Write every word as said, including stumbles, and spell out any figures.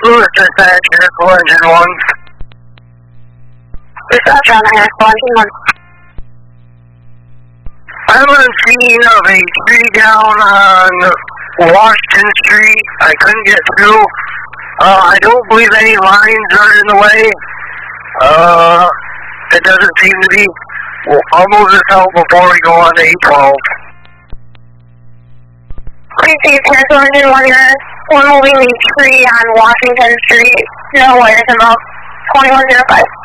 Lewis dispatch, Airco Engine one. Dispatch on Airco Engine one. I'm on the scene of a tree down on Washington Street. I couldn't get through. Uh, I don't believe any lines are in the way. Uh, it doesn't seem to be. Well, I'll move this out before we go on to eight twelve. Please see Airco Engine one, you're one moving the tree on Washington Street. No wires about twenty-one oh five.